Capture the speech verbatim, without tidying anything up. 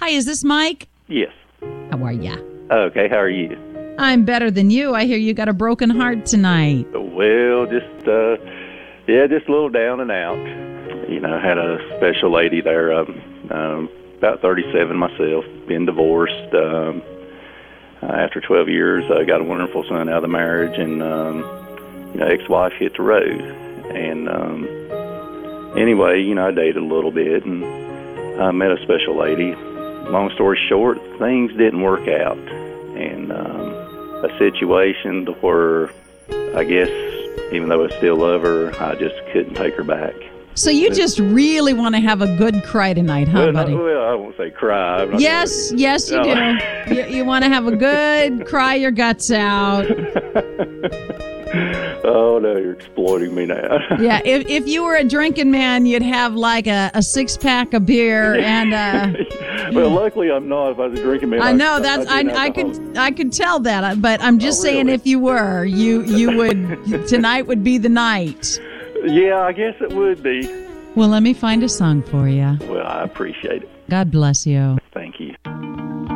Hi, is this Mike? Yes. How are ya? Okay, how are you? I'm better than you. I hear you got a broken heart tonight. Well, just, uh, yeah, just a little down and out. You know, I had a special lady there, um, um, about thirty-seven myself, been divorced. Um, uh, after twelve years, I got a wonderful son out of the marriage, and, um, you know, ex-wife hit the road. And um, anyway, you know, I dated a little bit, and I met a special lady. Long story short, things didn't work out. And um, a situation to where I guess even though I still love her, I just couldn't take her back. So you just really want to have a good cry tonight, huh, well, buddy? No, well, I won't say cry. I'm not yes, gonna, yes, you no. do. You, you want to have a good cry your guts out. Oh, no, you're exploiting me now. Yeah, if if you were a drinking man, you'd have like a, a six-pack of beer and... Uh, well, luckily I'm not. If I was a drinking man, I know, I, that's... I, I, I could I could tell that, but I'm just oh, saying really? if you were, you, you would... Tonight would be the night. Yeah, I guess it would be. Well, let me find a song for you. Well, I appreciate it. God bless you.